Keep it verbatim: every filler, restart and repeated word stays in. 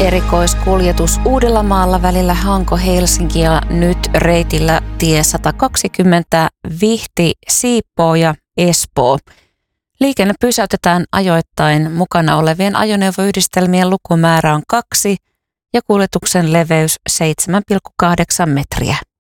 Erikoiskuljetus Uudellamaalla välillä Hanko-Helsinki ja nyt reitillä tie sata kaksikymmentä Vihti, Siippoo ja Espoo. Liikenne pysäytetään ajoittain. Mukana olevien ajoneuvoyhdistelmien lukumäärä on kaksi ja kuljetuksen leveys seitsemän pilkku kahdeksan metriä.